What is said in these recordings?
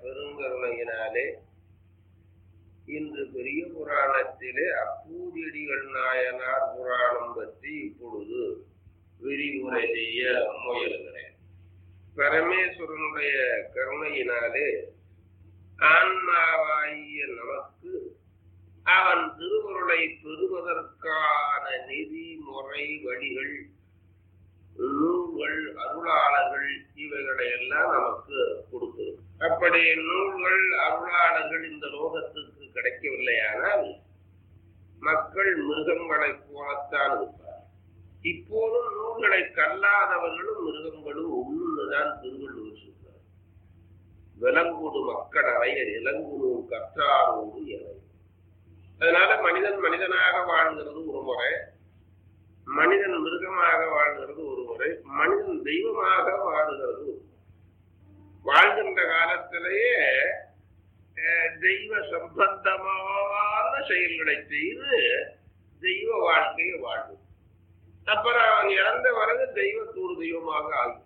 பெருங்கருணையினாலே இன்று பெரிய புராணத்திலே அப்பூதியடிகள் நாயனார் புராணம் பற்றி இப்பொழுது விரிவுரை செய்ய முயலுகிறேன். பரமேஸ்வரனுடைய கருணையினாலே ஆன்மாவாகிய நமக்கு அவன் திருவருளை பெறுவதற்கான நிதி முறை வழிகள் நூல்கள் அருளாளர்கள் இவைகளை எல்லாம் நமக்கு கொடுத்தது. அப்படி நூல்கள் அருளாளர்கள் இந்த லோகத்துக்கு கிடைக்கவில்லையானால் மக்கள் மிருகங்களைப் போலத்தான் இருப்பார். இப்போதும் நூல்களை கல்லாதவர்களும் மிருகங்களும் ஒன்றுதான் திருவள்ளுவர் சொல்றார். விலங்குடு மக்கள் அறையர் இலங்குடு கற்றாரோடு என. அதனால மனிதன் மனிதனாக வாழ்கிறது ஒரு முறை, மனிதன் மிருகமாக வாழ்கிறது ஒரு முறை, மனிதன் தெய்வமாக வாழ்கிறது. வாழ்கின்ற காலத்திலேயே தெய்வ சம்பந்தமான செயல்களை செய்து தெய்வ வாழ்க்கையை வாழும். அப்புறம் அவன் இறந்த பிறகு தெய்வத்தோடு தெய்வமாக ஆகும்.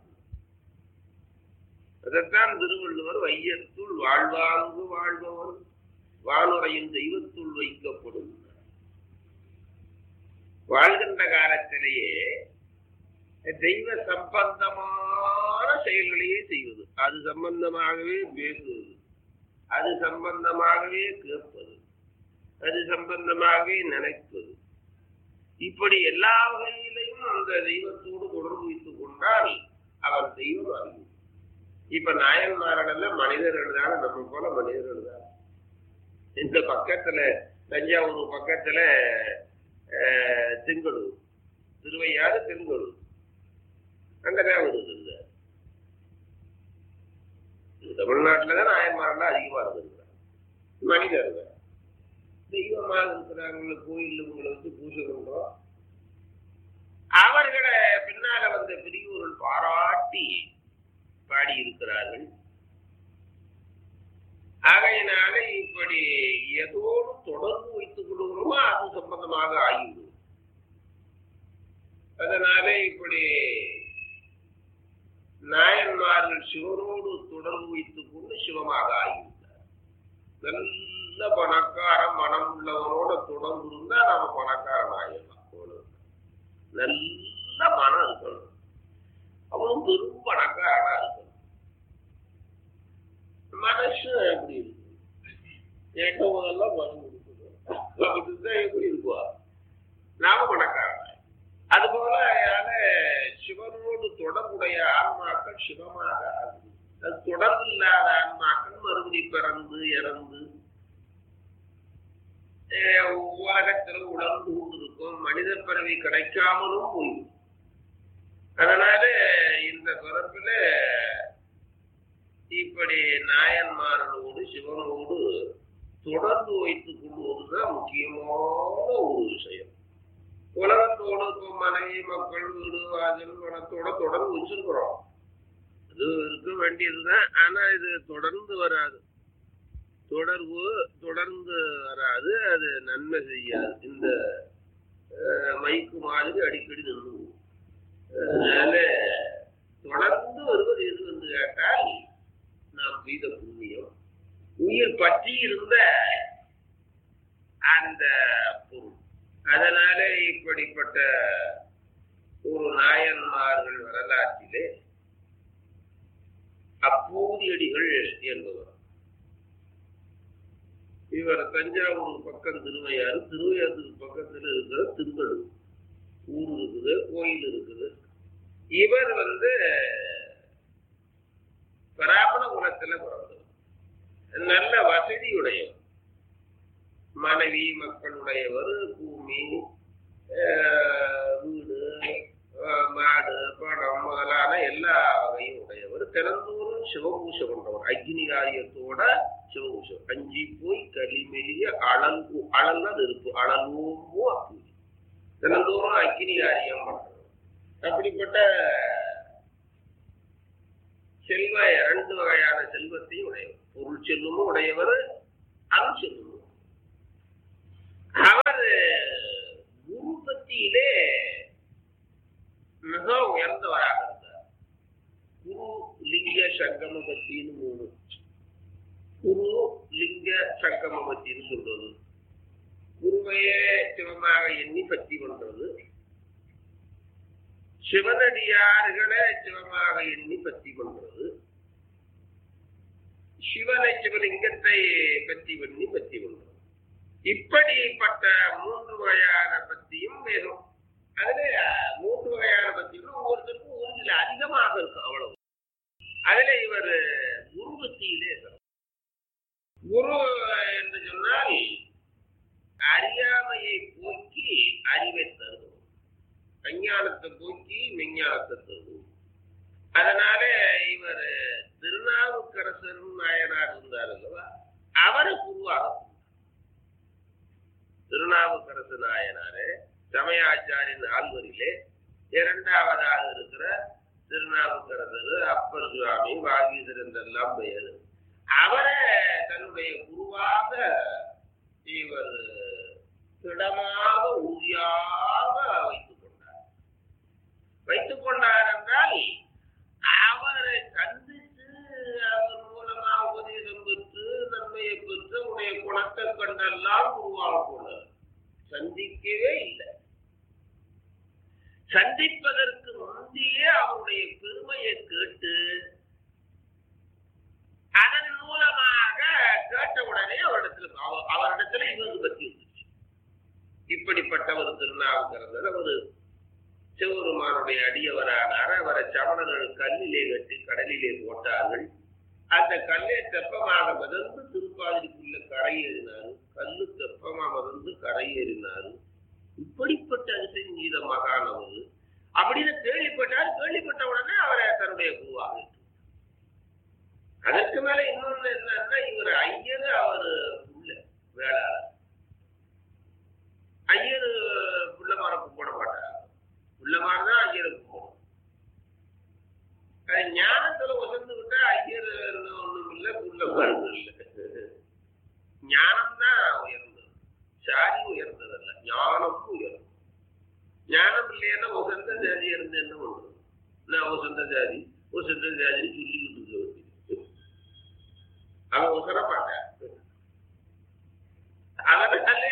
அதைத்தான் திருவள்ளுவர் வையத்துள் வாழ்வாங்கு வாழ்பவன் வானுரையின் தெய்வத்துள் வைக்கப்படும். வாழ்கின்ற காலத்திலேயே தெய்வ சம்பந்தமான செயல்களையே செய்வது, அது சம்பந்தமாகவே பேசுவது, அது சம்பந்தமாகவே கேட்பது, அது சம்பந்தமாகவே நினைப்பது, இப்படி எல்லா வகையிலையும் அந்த தெய்வத்தோடு தொடர்பு வைத்துக் கொண்டால் அவர் தெய்வம் அறிவு. இப்ப நாயன்மார்கள் மனிதர்கள் தான், நம்ம போல மனிதர்கள் தான். இந்த பக்கத்துல தஞ்சாவூர் பக்கத்துல தெங்கலூர், திருவையாறு தெங்கலூர், அங்கதான் வருது. தமிழ்நாட்டுலதான் நாயன்மார்கள் அதிகமா இருந்திருக்கிறாங்க. மனிதர்கள் தெய்வமாக இருக்கிறாங்க. கோயில் உங்களை வச்சு பூஜை பண்றோம். அவர்களை பின்னால வந்த பெரியோர்கள் பாராட்டி பாடியிருக்கிறார்கள். ஆகையினால இப்படி எதோடு தொடர்பு வைத்துக் கொள்கிறோமோ அது சம்பந்தமாக ஆகிவிடும். அதனால இப்படி நாயன்மார்கள் சிவனோடு தொடர்பு வைத்துக் கொண்டு சிவமாக ஆகிவிட்டார். நல்ல பணக்கார மனம் உள்ளவனோட தொடர்பு இருந்தா நாம பணக்காரன் ஆகிடலாம். நல்ல மனம் இருக்கணும், அவனும் பெரும் பணக்காரனா இருக்கணும். மனசு எப்படி இருக்கு? கேட்ட போதெல்லாம் மனம் கொடுக்கணும். எப்படி இருக்குவா? நாம பணக்காரன். அதுபோல சிவனோடு தொடர்புடைய ஆன்மாக்கள் சிவமாக ஆகுது. அது தொடர்பு இல்லாத ஆன்மாக்கள் மறுபடி பிறந்து இறந்து உலகத்தில் உணர்ந்து கொண்டிருக்கும். மனித பிறவி கிடைக்காமலும் போயிடும். அதனால இந்த பிறப்பில இப்படி நாயன்மார்களோடு சிவனோடு தொடர்பு வைத்துக் கொள்வதுதான் முக்கியமான ஒரு விஷயம். உலகத்தோடு இப்போ மனைவி மக்கள் வீடு வாசல் பணத்தோட தொடர்பு வச்சிருக்கிறோம். அது இருக்க வேண்டியதுதான். ஆனா இது தொடர்ந்து வராது. தொடர்பு தொடர்ந்து வராது, அது நன்மை செய்யாது. இந்த மைக்கு மாதிரி அடிக்கடி நின்று. அதனால தொடர்ந்து வருவது எது என்று கேட்டால் நாம் செய்த புண்ணியம், உயிர் பற்றி இருந்த அந்த பொருள். அதனால இப்படிப்பட்ட ஒரு நாயன்மார்கள் வரலாற்றிலே அப்பூதியடிகள் என்பவர். இவர் தஞ்சாவூர் பக்கம் திருவையாறு, திருவையாறுக்கு பக்கத்தில் இருக்கிற திருங்கலூர் ஊர் இருக்குது, கோயில் இருக்குது. இவர் பிராமண குலத்துல பிறந்தவர். நல்ல வசதியுடையவர், மனைவி மக்களுடையவர், பூமி வீடு மாடு பணம் முதலான எல்லா வகையும் உடையவர். தினந்தோறும் சிவபூசை பண்றவர். அக்னி காரியத்தோட சிவபூசை. அஞ்சி போய் களிமெலிய அழல்னா நெருப்பு அழலோமோ அப்பூதி. தினந்தோறும் அக்னி காரியம் பண்றவர். அப்படிப்பட்ட செல்வ 2 வகையான செல்வத்தையும் உடையவர். பொருள் செல்வமும் உடையவர், அருள் செல்வமும். அவர் குரு பத்தியிலே மிக உயர்ந்தவராக இருந்தார். குரு லிங்க சங்கம பத்தின்னு 3. குரு லிங்க சங்கமபத்தின்னு சொல்றது. குருவையே சிவமாக எண்ணி பற்றி பண்றது, சிவனடியார்களை சிவமாக எண்ணி பற்றி பண்றது, சிவனை சிவலிங்கத்தை பற்றி பண்ணி பற்றி பண்றது. இப்படிப்பட்ட 3 வகையான பத்தியும் வேணும். அதுல 3 வகையான பத்தியும் ஒவ்வொருத்தருக்கும் ஒரு சில அதிகமாக இருக்கும், அவ்வளவு. அதுல இவர் குரு பத்தியிலே குரு என்று சொன்னால் அறியாமையை போக்கி அறிவை தருவோம், அஞ்ஞானத்தை போக்கி மெஞ்ஞானத்தை தருவோம். அதனால இவர் திருநாவுக்கரசர் நாயனார் இருந்தார் அல்லவா, அவரை குருவாக திருநாவுக்கரசு நாயனாரு சமயாச்சாரின் ஆழ்வரிலே 2வதாக இருக்கிற திருநாவுக்கரசர், அப்பர் சுவாமி, வாகீசர் என்றெல்லாம் பெயர். அவரை தன்னுடைய குருவாக இவர் திடமாக உறுதியாக வைத்துக் கொண்டார் என்றால், அவரை சந்தித்து அவர் மூலமாக உபதேசம் பெற்று நன்மையை பெற்று உடைய குணத்தை கண்டெல்லாம் குருவாக போனார். சந்திக்கவே இல்லை. சந்திப்பதற்கு முந்தையே அவருடைய பெருமையை கேட்டு அதன் மூலமாக கேட்டவுடனே அவரிடத்துல இவருக்கு பற்றி இருந்துச்சு. இப்படிப்பட்டவர் திருநாவுக்கரசர். அவரு சிவபெருமானுடைய அடியவரானார். அவரை சமணர்கள் கல்லிலே கட்டி கடலிலே போட்டார்கள். அந்த கல்லை தெப்பமாக மதந்து திருப்பாதிரிக்குள்ள கரையேறினாரு. கல்லு தெப்பமாக மதந்து கரையேறினாரு. இப்படிப்பட்ட அதிசய மகானவர் அப்படின்னு கேள்விப்பட்டார். கேள்விப்பட்ட உடனே அவரை தன்னுடைய குருவாக. அதற்கு மேல இன்னொன்னு என்னன்னா, இவர் ஐயர், அவரு புள்ள வேளாளர். ஐயர் புள்ளமார போட மாட்டார். புள்ளமாரதான் ஐயருக்கு போடும். ஞானத்துல உசந்து விட்டா ஐயர் ஒண்ணும் இல்லை, புள்ளமாரும் இல்லை. ஞானம்தான் உயர்ந்தது, சாதி உயர்ந்ததல்ல, ஞானமும் உயர்ந்தது. ஞானம் இல்லைன்னா உசந்த ஜாதி இருந்து என்ன பண்றது? நான் உசந்த ஜாதி சொல்லிக்கிட்டு இருக்க வேண்டியது. அவன் உசர மாட்டான். அதனாலே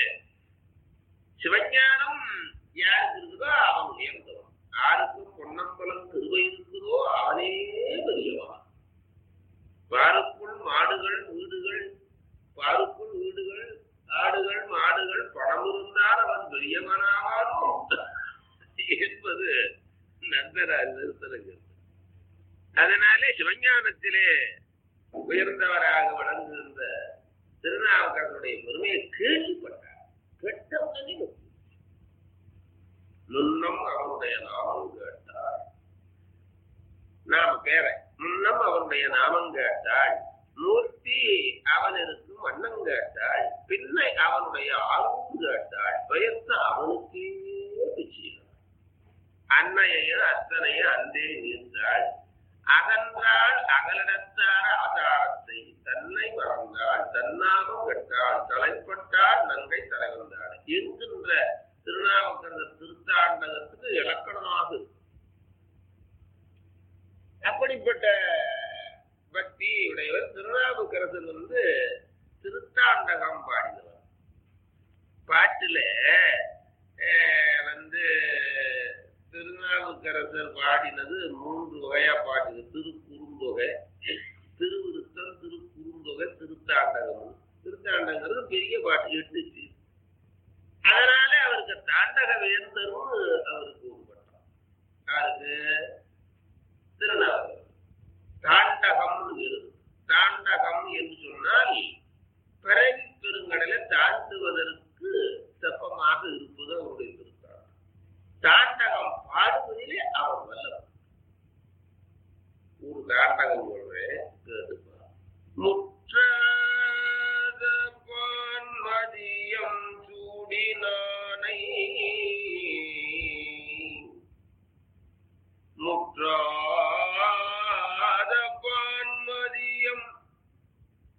சிவஞானம் யாருக்கு இருக்குதோ அவன் உயர்ந்தவன். யாருக்கும் பொன்னம்பலம் கிருபை இருக்குதோ அவனே பெரியவன். பாருக்குள் மாடுகள் வீடுகள், பாருக்குள் வீடுகள் ஆடுகள் மாடுகள் பணம் இருந்தால் அவன் பெரியவனாவானோ என்பது நந்தராஜ் நிறுத்தலுங்க. அதனாலே சிவஞானத்திலே உயர்ந்தவராக வளர்ந்திருந்த திருநாவுக்கரசருடைய பெருமையை கேள்விப்பட்டார். கேட்டவுடனே முன்னம் அவனுடைய நாமம் கேட்டாள். நாம பேர முன்னம் அவனுடைய நாமம் கேட்டாள். மூர்த்தி அவனுக்கு வண்ணம் கேட்டாள். பின்னை அவனுடைய ஆர்வம் கேட்டாள். பெயர்த்த அவனுக்கே பிச்சினாள். அன்னையையும் அத்தனையும் அந்தே நீர்ந்தாள். அகன்றாள் அகலிடத்தார ஆதாரத்தை தன்னை மறந்தாள். தன்னாகம் கெட்டாள். தலைப்பட்டாள் நங்கை தலைவந்தாள் என்கின்ற திருநாவுக்கரசர் திருத்தாண்டகத்துக்கு இலக்கணமாக. அப்படிப்பட்ட பக்தி உடையவர் திருநாவுக்கரசர். திருத்தாண்டகம் பாடினவர். பாட்டுல திருநாவுக்கரசர் பாடினது 3 வகையா பாடுது. திருக்குறுந்தொகை, திருவிருத்தம், திருக்குறுந்தொகை, திருத்தாண்டகம். திருத்தாண்டகம் பெரிய பாட்டு 8. அதனால அவருக்கு தாண்டக வேந்தரும் அவருக்கு உருப்பட்டார். யாருக்கு? திருநாவுக்கரசர். தாண்டகம் தாண்டகம் என்று சொன்னால் பிறவி பெருங்கடலை தாண்டுவதற்கு